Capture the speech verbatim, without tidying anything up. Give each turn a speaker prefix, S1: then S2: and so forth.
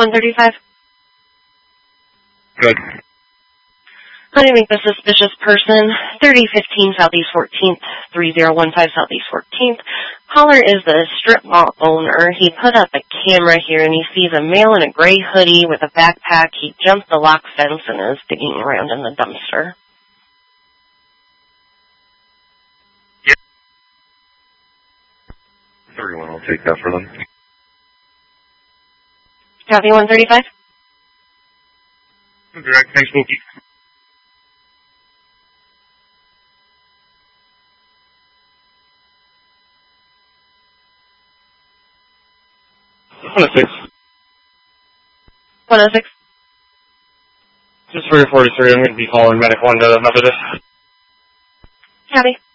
S1: one thirty-five.
S2: Good.
S1: How do you make the suspicious person? thirty fifteen Southeast fourteenth, three zero one five Southeast fourteenth. Caller is the strip mall owner. He put up a camera here and he sees a male in a gray hoodie with a backpack. He jumped the lock fence and is digging around in the dumpster.
S2: Yep. thirty-one, I'll take that for them.
S1: Copy one thirty-five.
S2: Direct, thanks, Wookie. one oh six.
S1: one oh six.
S2: Just for your forty-three, I'm going to be calling Medic one to Methodist.
S1: Copy.